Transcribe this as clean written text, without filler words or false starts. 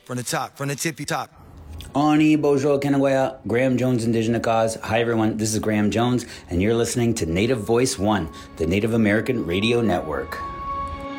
from the tippy top. Oni Bonjour Kenawaya, Graham Jones Indigenous Cause. Hi everyone, this is Graham Jones, and you're listening to Native Voice One, the Native American Radio Network.